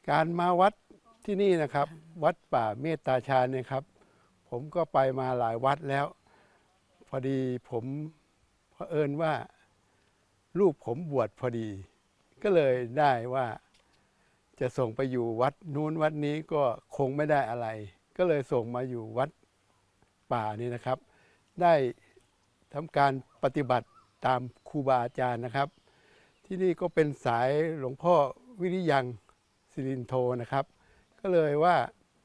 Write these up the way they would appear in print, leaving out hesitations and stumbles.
การมาวัดที่นี่นะครับวัดป่าเมตตาฌานเนี่ยครับผมก็ไปมาหลายวัดแล้วพอดีผมเผอิญว่าลูกผมบวชพอดีก็เลยได้ว่าจะส่งไปอยู่วัดนู้นวัดนี้ก็คงไม่ได้อะไรก็เลยส่งมาอยู่วัดป่านี่นะครับได้ทำการปฏิบัติตามครูบาอาจารย์นะครับที่นี่ก็เป็นสายหลวงพ่อวิริยังสิรินโทนะครับก็เลยว่า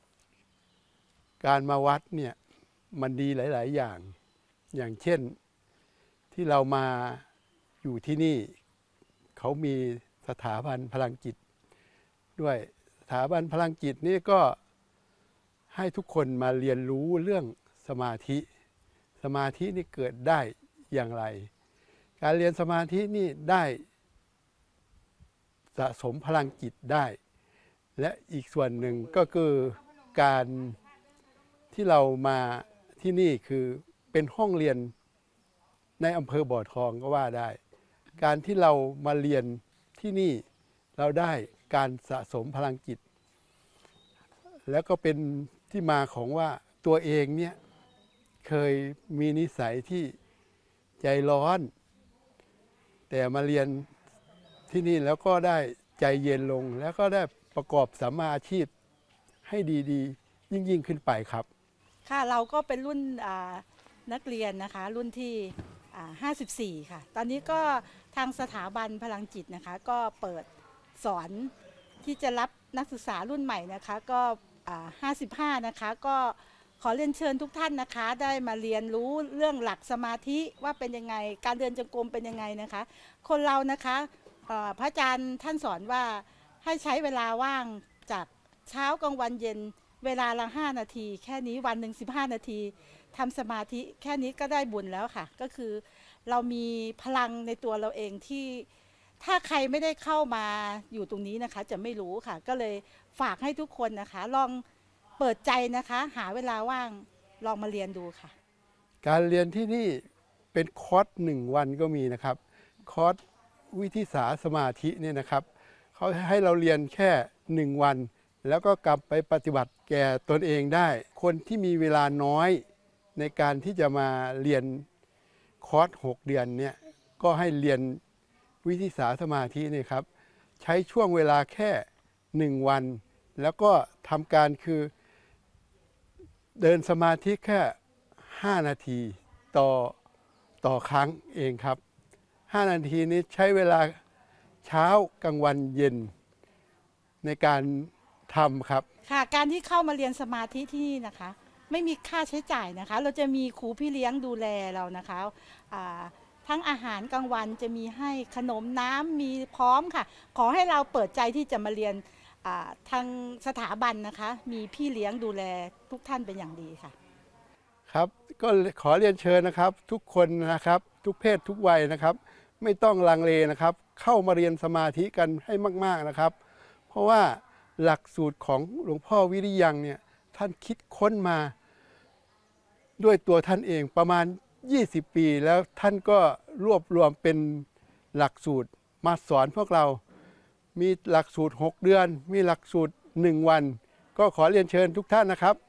การมาวัดเนี่ยมันดีหลายๆอย่างเช่นที่เรามาอยู่ที่นี่เขามีสถาบันพลังจิตด้วยสถาบันพลังจิตนี่ก็ให้ทุกคนมาเรียนรู้เรื่องสมาธินี่เกิดได้อย่างไรการเรียนสมาธินี่ได้สะสมพลังจิตได้และอีกส่วนหนึ่งก็คือการที่เรามาที่นี่คือเป็นห้องเรียนในอำเภอบ่อทองก็ว่าได้การที่เรามาเรียนที่นี่เราได้การสะสมพลังจิตแล้วก็เป็นที่มาของว่าตัวเองเนี่ยเคยมีนิสัยที่ใจร้อนแต่มาเรียนที่นี่แล้วก็ได้ใจเย็นลงแล้วก็ได้ประกอบสัมมาอาชีพให้ดีๆยิ่งขึ้นไปครับค่ะเราก็เป็นรุ่นนักเรียนนะคะรุ่นที่54ค่ะตอนนี้ก็ทางสถาบันพลังจิตนะคะก็เปิดสอนที่จะรับนักศึกษารุ่นใหม่นะคะก็55นะคะก็ขอเรียนเชิญทุกท่านนะคะได้มาเรียนรู้เรื่องหลักสมาธิว่าเป็นยังไงการเดินจงกรมเป็นยังไงนะคะคนเรานะคะพระอาจารย์ท่านสอนว่าให้ใช้เวลาว่างจากเช้ากลางวันเย็นเวลาละ5 นาทีแค่นี้วันหนึ่ง15 นาทีทำสมาธิแค่นี้ก็ได้บุญแล้วค่ะก็คือเรามีพลังในตัวเราเองที่ถ้าใครไม่ได้เข้ามาอยู่ตรงนี้นะคะจะไม่รู้ค่ะก็เลยฝากให้ทุกคนนะคะลองเปิดใจนะคะหาเวลาว่างลองมาเรียนดูค่ะการเรียนที่นี่เป็นคอร์ส1 วันก็มีนะครับคอร์สวิธิสาสมาธิเนี่ยนะครับเขาให้เราเรียนแค่1 วันแล้วก็กลับไปปฏิบัติแก่ตนเองได้คนที่มีเวลาน้อยในการที่จะมาเรียนคอร์ส6 เดือนเนี่ยก็ให้เรียนวิธิสาสมาธินี่ครับใช้ช่วงเวลาแค่1 วันแล้วก็ทำการคือเดินสมาธิแค่5 นาทีต่อครั้งเองครับ5 นาทีนี้ใช้เวลาเช้ากลางวันเย็นในการทำครับค่ะการที่เข้ามาเรียนสมาธิที่นี่นะคะไม่มีค่าใช้จ่ายนะคะเราจะมีครูพี่เลี้ยงดูแลเรานะคะทั้งอาหารกลางวันจะมีให้ขนมน้ำมีพร้อมค่ะขอให้เราเปิดใจที่จะมาเรียนทางสถาบันนะคะมีพี่เลี้ยงดูแลทุกท่านเป็นอย่างดีค่ะครับก็ขอเรียนเชิญนะครับทุกคนนะครับทุกเพศทุกวัยนะครับไม่ต้องลังเลนะครับเข้ามาเรียนสมาธิกันให้มากๆนะครับเพราะว่าหลักสูตรของหลวงพ่อวิริยังเนี่ยท่านคิดค้นมาด้วยตัวท่านเองประมาณ20 ปีแล้วท่านก็รวบรวมเป็นหลักสูตรมาสอนพวกเรามีหลักสูตร6 เดือนมีหลักสูตร1 วันก็ขอเรียนเชิญทุกท่านนะครับ